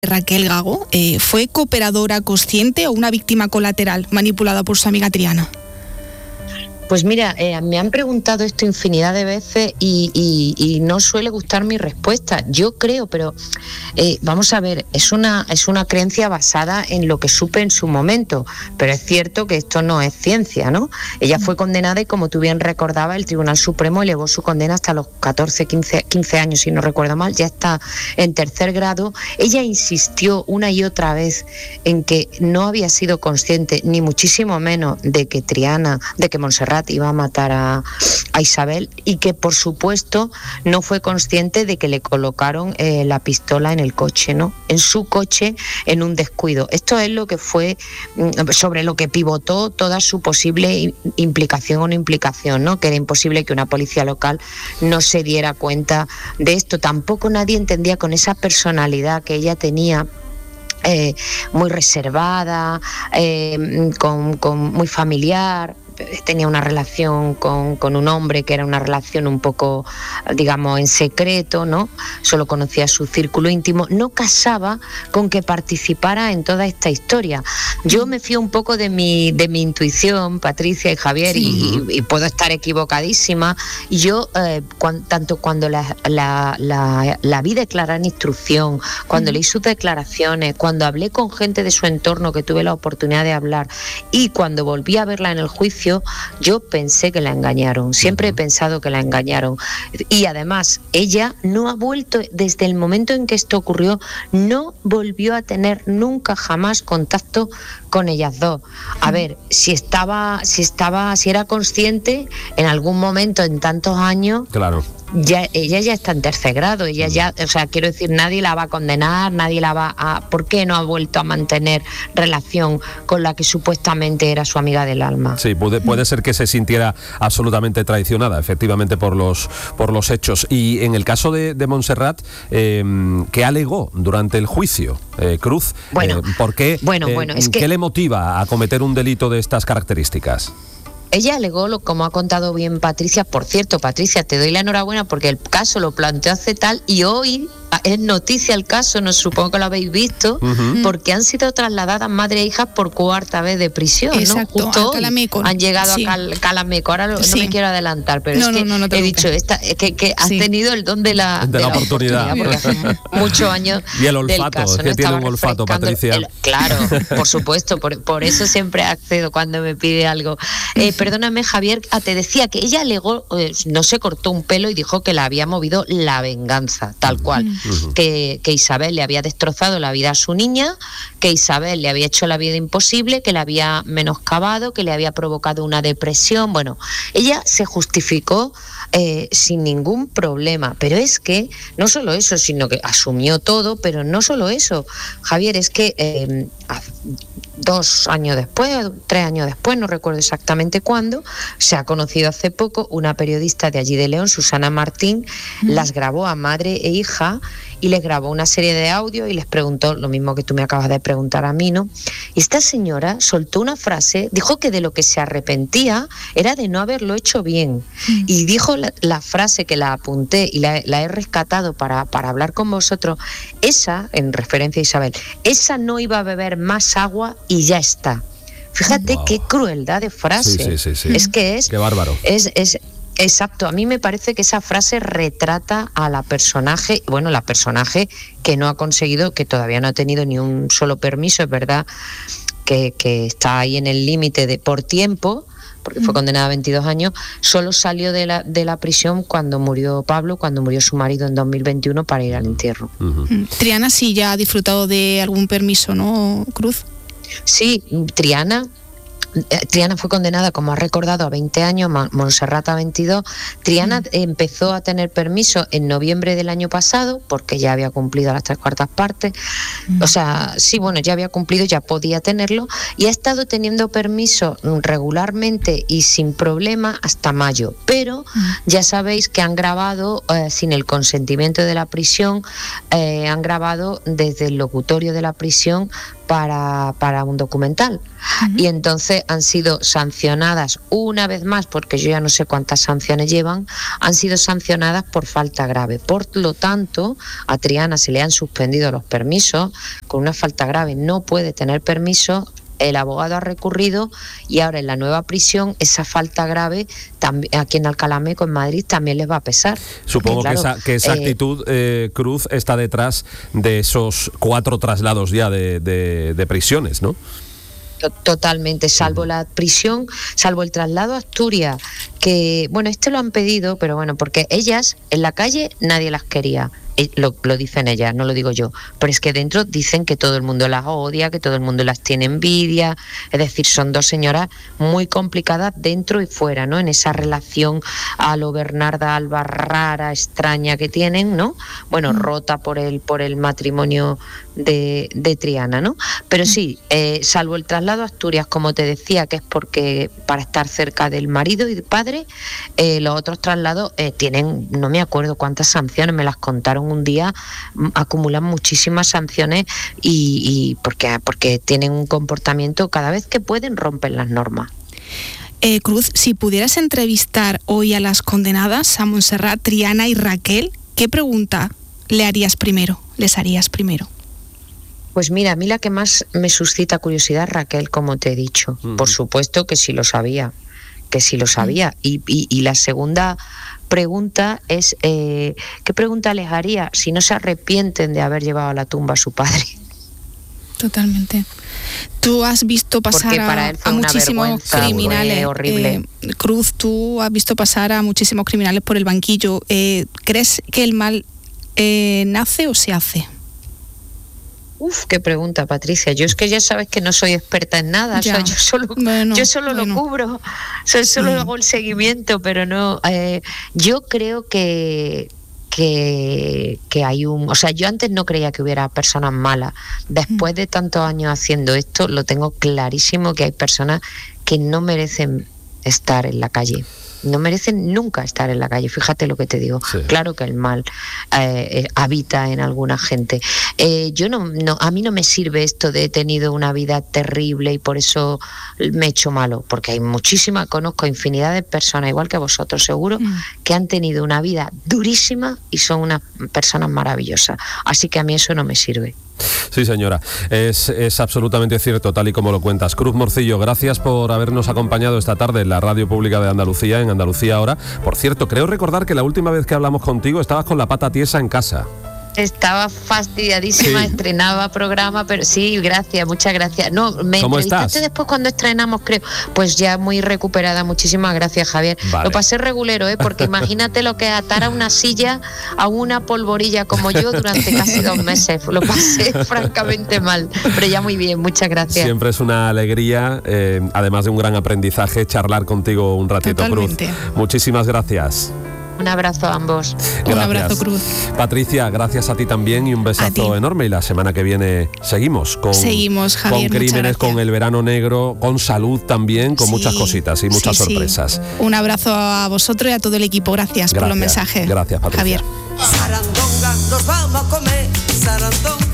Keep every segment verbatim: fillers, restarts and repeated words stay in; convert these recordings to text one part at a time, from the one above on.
Raquel Gago, eh, ¿fue cooperadora consciente o una víctima colateral manipulada por su amiga Triana? Pues mira, eh, me han preguntado esto infinidad de veces y, y, y no suele gustar mi respuesta. Yo creo, pero eh, vamos a ver, es una, es una creencia basada en lo que supe en su momento, pero es cierto que esto no es ciencia, ¿no? Ella fue condenada y, como tú bien recordabas, el Tribunal Supremo elevó su condena hasta los catorce, quince, quince años, si no recuerdo mal, ya está en tercer grado. Ella insistió una y otra vez en que no había sido consciente, ni muchísimo menos, de que Triana, de que Montserrat iba a matar a, a Isabel, y que por supuesto no fue consciente de que le colocaron eh, la pistola en el coche, ¿no? En su coche, en un descuido. Esto es lo que fue, sobre lo que pivotó toda su posible implicación o no implicación, ¿no? Que era imposible que una policía local no se diera cuenta de esto. Tampoco nadie entendía, con esa personalidad que ella tenía, eh, muy reservada, eh, con, con muy familiar. Tenía una relación con, con un hombre que era una relación un poco, digamos, en secreto, ¿no? Solo conocía su círculo íntimo. No casaba con que participara en toda esta historia. Yo me fío un poco de mi, de mi intuición, Patricia y Javier, sí. y, y puedo estar equivocadísima. Yo, eh, cuan, tanto cuando la, la, la, la vi declarar en instrucción, cuando uh-huh. leí sus declaraciones, cuando hablé con gente de su entorno, que tuve la oportunidad de hablar, y cuando volví a verla en el juicio, yo pensé que la engañaron. Siempre he pensado que la engañaron. Y además, ella no ha vuelto, desde el momento en que esto ocurrió, no volvió a tener nunca jamás contacto con ellas dos. A ver, si estaba, si estaba, si era consciente en algún momento en tantos años, claro. Ya, ella ya está en tercer grado, ella ya, o sea, quiero decir, nadie la va a condenar, nadie la va a... ¿Por qué no ha vuelto a mantener relación con la que supuestamente era su amiga del alma? Sí, puede, puede ser que se sintiera absolutamente traicionada, efectivamente, por los, por los hechos. Y en el caso de, de Montserrat, eh, ¿qué alegó durante el juicio, eh, Cruz? Bueno, eh, ¿por qué, bueno, eh, bueno, es ¿qué que... le motiva a cometer un delito de estas características? Ella alegó, lo, como ha contado bien Patricia. Por cierto, Patricia, te doy la enhorabuena porque el caso lo planteó hace tal y hoy es noticia el caso, no supongo que lo habéis visto, uh-huh. porque han sido trasladadas madre e hijas por cuarta vez de prisión, exacto, ¿no? Justo a Calameco. Han llegado sí. a Cal, Calameco. Ahora lo, sí. no me quiero adelantar, pero no, es que no, no, no he dicho esta, que, que has sí. tenido el don de la, de de la, la oportunidad, oportunidad, porque hace muchos años y el olfato, del caso, es que ¿no? tiene Estaba un olfato, Patricia. El, claro, por supuesto, por, por eso siempre accedo cuando me pide algo. Eh, perdóname, Javier, ah, te decía que ella alegó, eh, no se cortó un pelo y dijo que la había movido la venganza, tal cual, uh-huh. que, que Isabel le había destrozado la vida a su niña, que Isabel le había hecho la vida imposible, que le había menoscabado, que le había provocado una depresión. Bueno, ella se justificó eh, sin ningún problema, pero es que no solo eso, sino que asumió todo, pero no solo eso, Javier, es que eh, dos años después, tres años después, no recuerdo exactamente cuándo, se ha conocido hace poco, una periodista de allí de León, Susana Martín, mm. las grabó a madre e hija y les grabó una serie de audio y les preguntó lo mismo que tú me acabas de preguntar a mí, ¿no? Y esta señora soltó una frase, dijo que de lo que se arrepentía era de no haberlo hecho bien. Mm. Y dijo la, la frase que la apunté y la, la he rescatado para, para hablar con vosotros, esa, en referencia a Isabel, esa no iba a beber más agua y ya está. Fíjate wow. qué crueldad de frase. Sí, sí, sí, sí. Es que es... Qué bárbaro. Es, es, exacto, a mí me parece que esa frase retrata a la personaje, bueno, la personaje que no ha conseguido, que todavía no ha tenido ni un solo permiso, es verdad que, que está ahí en el límite de por tiempo, porque fue condenada a veintidós años, solo salió de la, de la prisión cuando murió Pablo, cuando murió su marido en dos mil veintiuno para ir al entierro. Uh-huh. Triana sí ya ha disfrutado de algún permiso, ¿no, Cruz? Sí, Triana... Triana fue condenada, como ha recordado, a veinte años, Montserrat a veintidós. Triana mm. empezó a tener permiso en noviembre del año pasado, porque ya había cumplido las tres cuartas partes. Mm. O sea, sí, bueno, ya había cumplido, ya podía tenerlo, y ha estado teniendo permiso regularmente y sin problema hasta mayo. Pero mm. ya sabéis que han grabado, eh, sin el consentimiento de la prisión, eh, han grabado desde el locutorio de la prisión para, para un documental. Uh-huh. Y entonces Entonces han sido sancionadas una vez más, porque yo ya no sé cuántas sanciones llevan, han sido sancionadas por falta grave. Por lo tanto, a Triana se le han suspendido los permisos, con una falta grave no puede tener permiso. El abogado ha recurrido y ahora en la nueva prisión esa falta grave también, aquí en Alcalá Meco, en Madrid, también les va a pesar. Supongo claro, que esa, que esa eh, actitud, eh, Cruz, está detrás de esos cuatro traslados ya de, de, de prisiones, ¿no? Totalmente, salvo la prisión, salvo el traslado a Asturias, que, bueno, este lo han pedido, pero bueno, porque ellas en la calle nadie las quería. Lo, lo dicen ellas, no lo digo yo, pero es que dentro dicen que todo el mundo las odia, que todo el mundo las tiene envidia, es decir, son dos señoras muy complicadas dentro y fuera, ¿no? En esa relación a lo Bernarda Alba rara, extraña que tienen, ¿no? Bueno, rota por el, por el matrimonio de, de Triana, ¿no? Pero sí, eh, salvo el traslado a Asturias, como te decía, que es porque para estar cerca del marido y del padre, eh, los otros traslados eh, tienen, no me acuerdo cuántas sanciones, me las contaron un día, acumulan muchísimas sanciones y, y porque, porque tienen un comportamiento, cada vez que pueden rompen las normas. Eh, Cruz, si pudieras entrevistar hoy a las condenadas, a Montserrat, Triana y Raquel, ¿qué pregunta le harías primero, les harías primero? Pues mira, a mí la que más me suscita curiosidad es Raquel, como te he dicho. Mm. Por supuesto que sí lo sabía, que sí lo sabía. Mm. Y, y, y la segunda pregunta es, eh, ¿qué pregunta les haría si no se arrepienten de haber llevado a la tumba a su padre? Totalmente. Tú has visto pasar a, a muchísimos criminales. Horrible. Eh, Cruz, tú has visto pasar a muchísimos criminales por el banquillo. Eh, ¿Crees que el mal eh, nace o se hace? Uf, qué pregunta, Patricia. Yo es que ya sabes que no soy experta en nada, o sea, yo solo, bueno, yo solo bueno. lo cubro, o sea, solo sí. hago el seguimiento, pero no. Eh, yo creo que, que, que hay un... O sea, yo antes no creía que hubiera personas malas. Después de tantos años haciendo esto, lo tengo clarísimo que hay personas que no merecen estar en la calle. No merecen nunca estar en la calle, fíjate lo que te digo. Sí. Claro que el mal eh, eh, habita en alguna gente. Eh, yo no, no, a mí no me sirve esto de he tenido una vida terrible y por eso me he hecho malo, porque hay muchísimas, conozco infinidad de personas, igual que vosotros seguro, mm. que han tenido una vida durísima y son unas personas maravillosas. Así que a mí eso no me sirve. Sí, señora, es, es absolutamente cierto, tal y como lo cuentas. Cruz Morcillo, gracias por habernos acompañado esta tarde en la Radio Pública de Andalucía, en Andalucía Ahora. Por cierto, creo recordar que la última vez que hablamos contigo estabas con la pata tiesa en casa. Estaba fastidiadísima, sí. Estrenaba programa, pero sí, gracias, muchas gracias. No, me ¿Cómo entrevistaste estás? Después cuando estrenamos, creo. Pues ya muy recuperada, muchísimas gracias, Javier. Vale. Lo pasé regulero, ¿eh? Porque imagínate lo que es atar a una silla a una polvorilla como yo durante casi dos meses. Lo pasé francamente mal, pero ya muy bien, muchas gracias. Siempre es una alegría, eh, además de un gran aprendizaje, charlar contigo un ratito, Totalmente. Cruz. Muchísimas gracias. Un abrazo a ambos. Gracias. Un abrazo, Cruz. Patricia, gracias a ti también y un besazo enorme. Y la semana que viene seguimos con, seguimos, Javier, con crímenes, con el verano negro, con salud también, con sí, muchas cositas y muchas sí, sorpresas. Sí. Un abrazo a vosotros y a todo el equipo. Gracias, gracias por los mensajes. Gracias, Patricia. Javier. Sarandonga, nos vamos a comer. Sarandonga,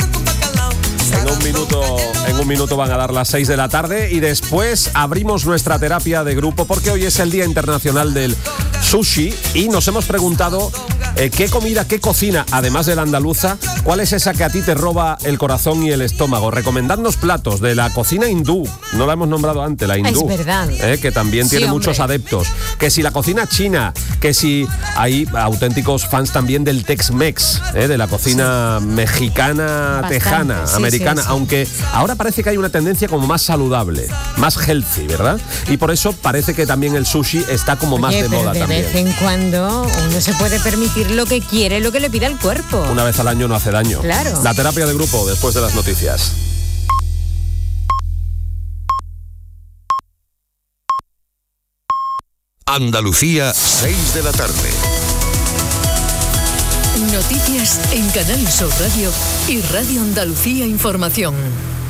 En un minuto, en un minuto van a dar las seis de la tarde y después abrimos nuestra terapia de grupo porque hoy es el Día Internacional del Sushi y nos hemos preguntado eh, qué comida, qué cocina, además de la andaluza, cuál es esa que a ti te roba el corazón y el estómago. Recomendadnos platos de la cocina hindú, no la hemos nombrado antes, la hindú. Es verdad. Eh, que también sí, tiene hombre. muchos adeptos. Que si la cocina china, que si hay auténticos fans también del Tex-Mex, eh, de la cocina sí. mexicana, Bastante, tejana, sí, americana, sí, sí. Aunque ahora parece que hay una tendencia como más saludable, más healthy, ¿verdad? Y por eso parece que también el sushi está como Oye, más de moda de también. De vez en cuando uno se puede permitir lo que quiere, lo que le pida el cuerpo. Una vez al año no hace daño. Claro. La terapia de grupo después de las noticias. Andalucía, seis de la tarde. Noticias en Canal Sur Radio y Radio Andalucía Información.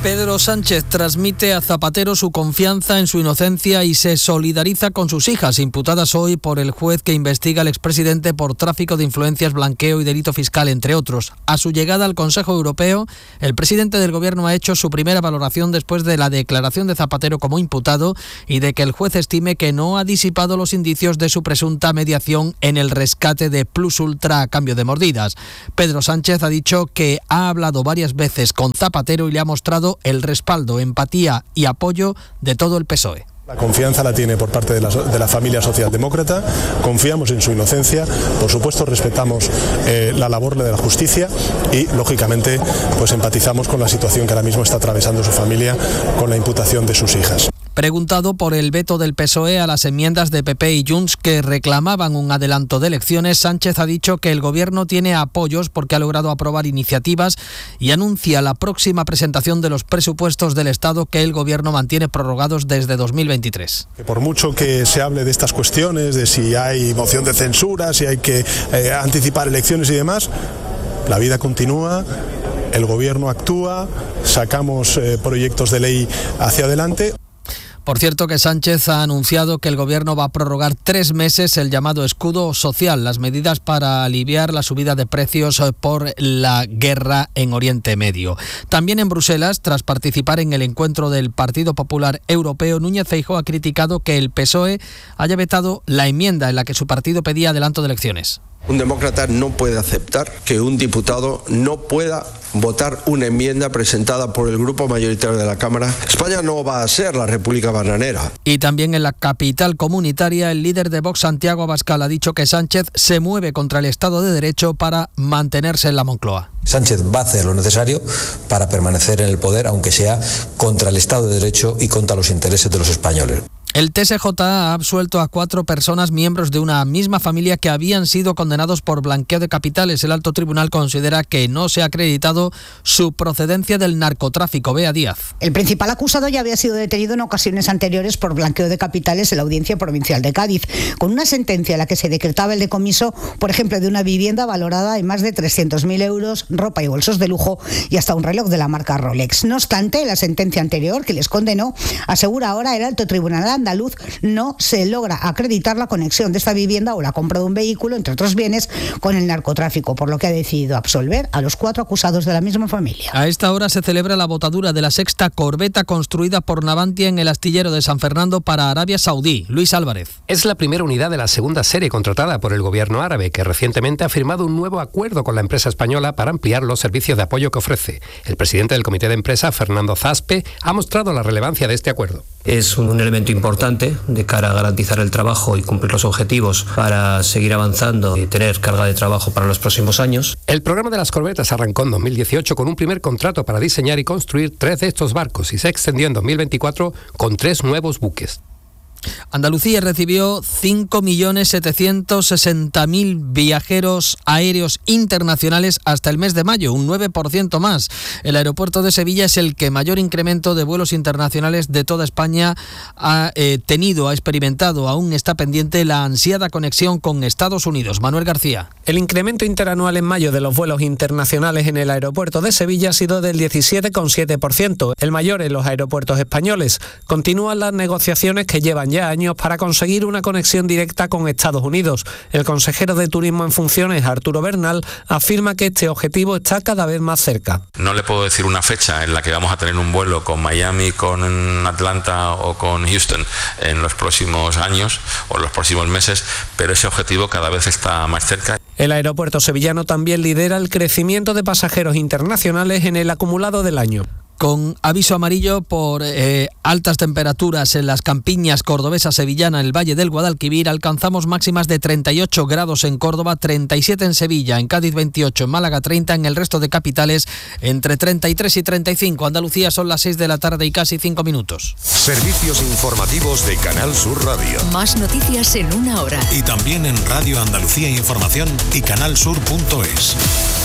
Pedro Sánchez transmite a Zapatero su confianza en su inocencia y se solidariza con sus hijas, imputadas hoy por el juez que investiga al expresidente por tráfico de influencias, blanqueo y delito fiscal, entre otros. A su llegada al Consejo Europeo, el presidente del Gobierno ha hecho su primera valoración después de la declaración de Zapatero como imputado y de que el juez estime que no ha disipado los indicios de su presunta mediación en el rescate de Plus Ultra a cambio de mordidas. Pedro Sánchez ha dicho que ha hablado varias veces con Zapatero y le ha mostrado el respaldo, empatía y apoyo de todo el P S O E. La confianza la tiene por parte de la, de la familia socialdemócrata, confiamos en su inocencia, por supuesto respetamos eh, la labor de la justicia y, lógicamente, pues empatizamos con la situación que ahora mismo está atravesando su familia con la imputación de sus hijas. Preguntado por el veto del P S O E a las enmiendas de P P y Junts que reclamaban un adelanto de elecciones, Sánchez ha dicho que el Gobierno tiene apoyos porque ha logrado aprobar iniciativas y anuncia la próxima presentación de los presupuestos del Estado que el Gobierno mantiene prorrogados desde dos mil veintitrés. Por mucho que se hable de estas cuestiones, de si hay moción de censura, si hay que eh, anticipar elecciones y demás, la vida continúa, el Gobierno actúa, sacamos eh, proyectos de ley hacia adelante. Por cierto que Sánchez ha anunciado que el Gobierno va a prorrogar tres meses el llamado escudo social, las medidas para aliviar la subida de precios por la guerra en Oriente Medio. También en Bruselas, tras participar en el encuentro del Partido Popular Europeo, Núñez Feijóo ha criticado que el P S O E haya vetado la enmienda en la que su partido pedía adelanto de elecciones. Un demócrata no puede aceptar que un diputado no pueda votar una enmienda presentada por el grupo mayoritario de la Cámara. España no va a ser la República Bananera. Y también en la capital comunitaria, el líder de Vox, Santiago Abascal, ha dicho que Sánchez se mueve contra el Estado de Derecho para mantenerse en la Moncloa. Sánchez va a hacer lo necesario para permanecer en el poder, aunque sea contra el Estado de Derecho y contra los intereses de los españoles. El T S J ha absuelto a cuatro personas miembros de una misma familia que habían sido condenados por blanqueo de capitales. El alto tribunal considera que no se ha acreditado su procedencia del narcotráfico. Bea Díaz. El principal acusado ya había sido detenido en ocasiones anteriores por blanqueo de capitales en la Audiencia Provincial de Cádiz, con una sentencia en la que se decretaba el decomiso, por ejemplo, de una vivienda valorada en más de trescientos mil euros, ropa y bolsos de lujo y hasta un reloj de la marca Rolex. No obstante, la sentencia anterior que les condenó asegura ahora el alto tribunal andaluz no se logra acreditar la conexión de esta vivienda o la compra de un vehículo, entre otros bienes, con el narcotráfico, por lo que ha decidido absolver a los cuatro acusados de la misma familia. A esta hora se celebra la botadura de la sexta corbeta construida por Navantia en el astillero de San Fernando para Arabia Saudí. Luis Álvarez. Es la primera unidad de la segunda serie contratada por el gobierno árabe, que recientemente ha firmado un nuevo acuerdo con la empresa española para ampliar los servicios de apoyo que ofrece. El presidente del comité de empresa, Fernando Zaspe, ha mostrado la relevancia de este acuerdo. Es un elemento importante de cara a garantizar el trabajo y cumplir los objetivos para seguir avanzando y tener carga de trabajo para los próximos años. El programa de las corbetas arrancó en dos mil dieciocho con un primer contrato para diseñar y construir tres de estos barcos y se extendió en dos mil veinticuatro con tres nuevos buques. Andalucía recibió cinco millones setecientos sesenta mil viajeros aéreos internacionales hasta el mes de mayo, un nueve por ciento más. El aeropuerto de Sevilla es el que mayor incremento de vuelos internacionales de toda España ha eh, tenido, ha experimentado. Aún está pendiente la ansiada conexión con Estados Unidos. Manuel García. El incremento interanual en mayo de los vuelos internacionales en el aeropuerto de Sevilla ha sido del diecisiete coma siete por ciento, el mayor en los aeropuertos españoles. Continúan las negociaciones que llevan ya años para conseguir una conexión directa con Estados Unidos. El consejero de Turismo en funciones, Arturo Bernal, afirma que este objetivo está cada vez más cerca. No le puedo decir una fecha en la que vamos a tener un vuelo con Miami, con Atlanta o con Houston en los próximos años o los próximos meses, pero ese objetivo cada vez está más cerca. El aeropuerto sevillano también lidera el crecimiento de pasajeros internacionales en el acumulado del año. Con aviso amarillo por eh, altas temperaturas en las campiñas cordobesa sevillana, en el Valle del Guadalquivir, alcanzamos máximas de treinta y ocho grados en Córdoba, treinta y siete en Sevilla, en Cádiz veintiocho, en Málaga treinta, en el resto de capitales entre treinta y tres y treinta y cinco. Andalucía son las seis de la tarde y casi cinco minutos. Servicios informativos de Canal Sur Radio. Más noticias en una hora. Y también en Radio Andalucía Información y canalsur punto es.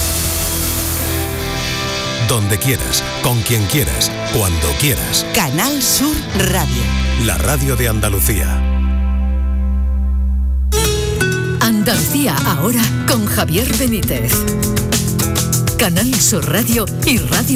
Donde quieras, con quien quieras, cuando quieras. Canal Sur Radio. La radio de Andalucía. Andalucía ahora con Javier Benítez. Canal Sur Radio y Radio